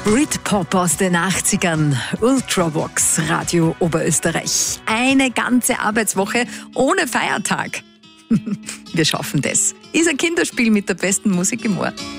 Britpop aus den 80ern, Ultravox, Radio Oberösterreich. Eine ganze Arbeitswoche ohne Feiertag. Wir schaffen das. Ist ein Kinderspiel mit der besten Musik im Ohr.